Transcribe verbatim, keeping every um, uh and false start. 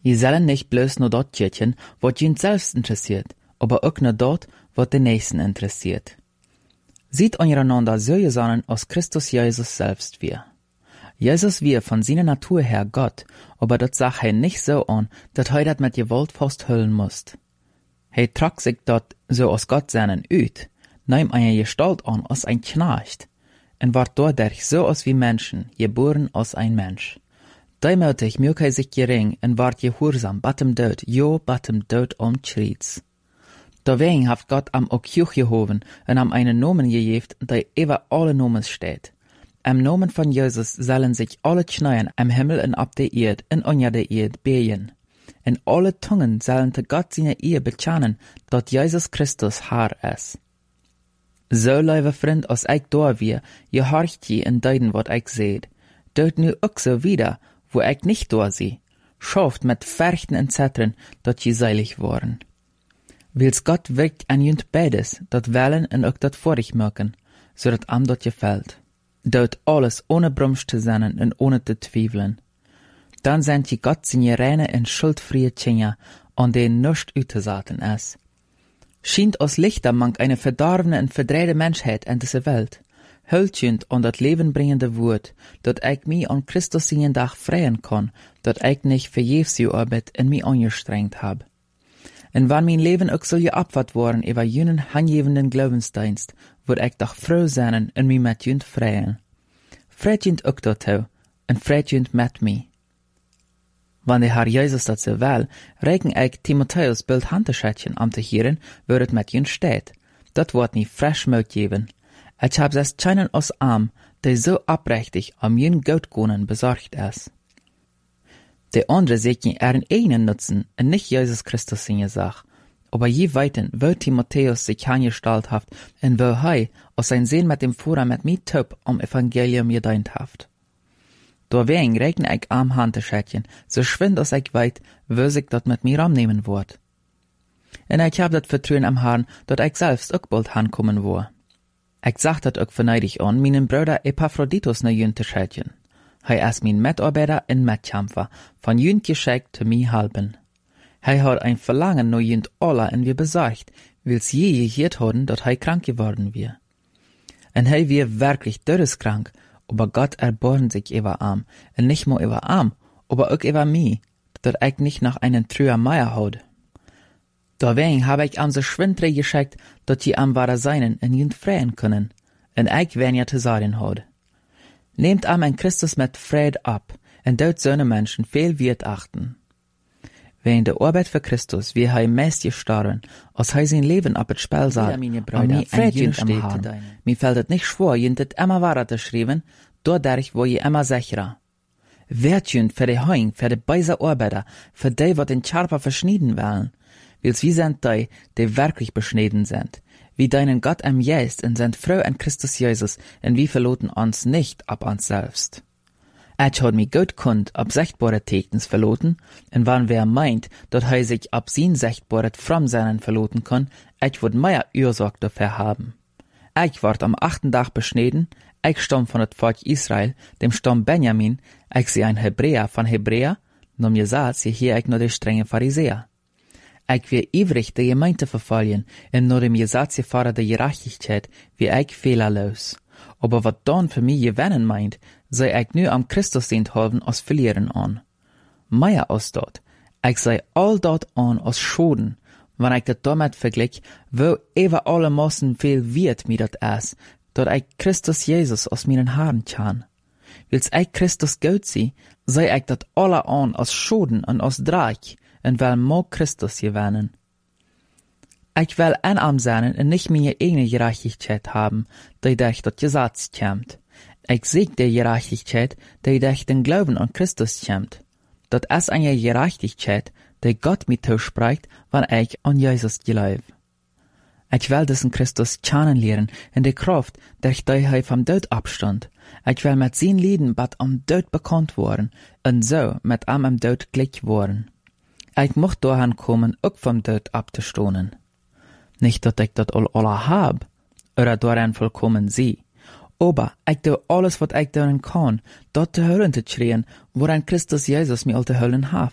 Je sollen nicht bloß nur dort tjetjen, wat jünt selbst interessiert, aber auch nur dort, wat den Nächsten interessiert. Sieht untereinander so gesonnen aus Christus Jesus selbst wir. Jesus wir von seiner Natur her Gott, aber dat sag he nicht so an, dat he dat mit Gewalt fast hüllen musst. He trag sich dort so aus Gott seinen üt, nahm eine Gestalt an als ein Knecht, und ward dadurch so aus wie Menschen, geboren als ein Mensch. Dämmertig mög he sich gering, und ward gehorsam, batem Död, jo, batem Död um Schrieds. Deswegen haft Gott am Okjuch gehoven, und am einen Nomen gejeft, der über alle Nomen steht. Am Nomen von Jesus sollen sich alle Kneien am Himmel und ab der Erd und unter der Erd behen. Und alle Zungen sollen zu Gott seine Ehe bekennen, dat Jesus Christus Herr ist. So, liebe Freund, als ich da wir, gehorcht je in deuten, wat ich seht. Dort nu auch so wieder, wo ich nicht da sie. Schafft mit Färchten und Zettern, dat je seilig worden. Wils Gott wirkt an jünt beides, dat wellen und auch dat vorig mögen, so dat am dat gefällt. Dort alles ohne Brumsch zu sein und ohne zu zweifeln. Dann sind die Gott seine reine und schuldfreie Kinder, an denen nichts utzusaten ist. Schient aus Lichter mank eine verdorvene und verdrehte Menschheit in dieser Welt. Hültjünd an dat lebenbringende Wort, dat ich mich an Christus seinen Dach freien kann, dat ich nicht verjefs die Arbeit in mich angestrengt hab. Und wann mein Leben auch soll geopfert worden über jenen hangebenden Glaubensdienst, würd ich doch froh sein und mich mit jünd freien. Freit jünd auch dazu, und freit jünd mit mir. Wann der Herr Jesus dat so will, regen ich Timotheus Bild Handtäschchen am te hieren, wo het mit jünd steht. Dat wird nie frisch mög geben. Ich hab es keinen aus Arm, der so abrechtig am jünd Gottgonen besorgt ist. Der andere sieht ihn ihren eigenen Nutzen und nicht Jesus Christus seine Sache. Aber je weiten, wo Timotheus sich angestalt haft und wo hei aus sein Sehen mit dem Führer mit mir töp am Evangelium gedient haft. Deswegen regen ich am Handtäschchen, so schwind als ich weit, wo sich dat mit mir annehmen wird. Und ich hab dat Vertrauen am Herrn, dat ich selbst auch bald hankommen wo. Ich sag dat auch verneidig an, meinen Bruder Epaphroditus ne Jüntäschchen. Hij is mijn Mitarbeiter en Mitkämpfer, von jünd geschickt zu mir halben. Hij hat ein Verlangen no jünd alle en wir besorgt, wils je gehört haben, dat hij krank geworden wir. En hij wir wirklich todeskrank, aber Gott erbarmt sich über arm, en nicht nur über arm, aber auch über mich, dat ich nicht nach einen trüer Meier haut. Deswegen habe ich am so schwindre geschickt, dat die am wahre seinen en jünd freien können, en ich wen ja zu sagen hat. Nehmt am ein Christus mit Fried ab, und dort söne Menschen viel Wert achten. Während der Arbeit für Christus, wie er meist gestorben, als er sein Leben ab et Spiel sah, am mi Fried jünd am Haaren. Mir fällt es nicht schwer, jündet immer wahrer zu schreiben, dadurch wo je immer sicherer. Wert jünd für die Heung, für die beise Arbeiter, für die, wat den Körper verschnieden wollen, wils wie sind die, die wirklich beschnitten sind. Wie deinen Gott am Geist und sind froh an Christus Jesus, und wir verloten uns nicht ab uns selbst. Ich hat mich gut kund ab sichtbare Tekens verloten, und wann wer meint, dat er sich ab sin sichtbaret from seinen verloten kann, ich würd mehr Ursorg dafür haben. Ich ward am achten Tag beschnitten, ich stamm von het Volk Israel, dem Stamm Benjamin, ich sie ein Hebräer von Hebräer, nur mir sagt, sie hier ich nur der strenge Pharisäer. Ich wir ivrig de Gemeinde verfallen, und nur dem Gesetz gefahre der Gerechtigkeit, wie ich fehlerlos. Aber wat dann für mich gewinnen meint, sei ich nu am Christus dient halben als verlieren an. Mehr aus dort, ich sei all dort an als Schoden, wenn ich das damit vergleich, wo über alle Massen viel wird mir dat es, dat ich Christus Jesus aus meinen Haaren kann. Wils ich Christus gut sie, sei ich dat alle an als Schoden und als Dreck, und will mo Christus gewinnen. Ich will einarm sein und nicht meine eigene Gerechtigkeit haben, die durch das Gesetz kommt. Ich sieg der Gerechtigkeit, die durch den Glauben an Christus kommt. Das ist eine Gerechtigkeit, die Gott mir zuspricht, wenn ich an Jesus glaube. Ich will diesen Christus kennenlernen in der Kraft, durch die er vom Tod abstand. Ich will mit seinen Lieden bald am Tod bekannt worden und so mit ihm am Tod gleich worden. Ich mocht dahin kommen, auch vom Tod abzustohnen. Nicht, dass ich das all alle hab, oder daran vollkommen sie. Aber ich tu alles, was ich tun kann, dort zu hören zu schreien, woran Christus Jesus mir all zu hören hat.